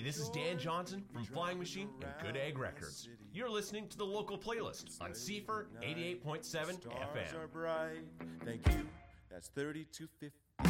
this is Dan Johnson from Flying Machine and Good Egg Records. You're listening to the local playlist on CFR 88.7 Stars are FM. bright. Thank you. That's 3250.